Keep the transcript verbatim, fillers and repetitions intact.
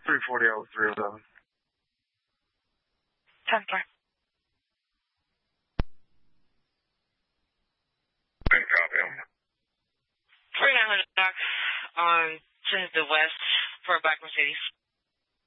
three forty over three oh seven. ten four. And copy him. forty-nine hundred dock on to the west for a black Mercedes.